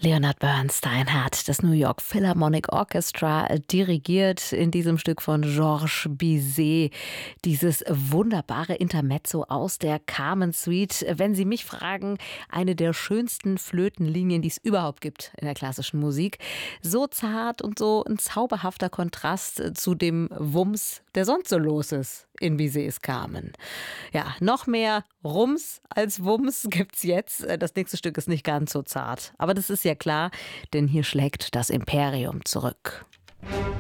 Leonard Bernstein hat das New York Philharmonic Orchestra dirigiert in diesem Stück von Georges Bizet. Dieses wunderbare Intermezzo aus der Carmen Suite. Wenn Sie mich fragen, eine der schönsten Flötenlinien, die es überhaupt gibt in der klassischen Musik. So zart und so ein zauberhafter Kontrast zu dem Wumms, der sonst so los ist in Bizets Carmen. Ja, noch mehr Rums als Wumms gibt's jetzt. Das nächste Stück ist nicht ganz so zart. Aber das ist ja klar, denn hier schlägt das Imperium zurück.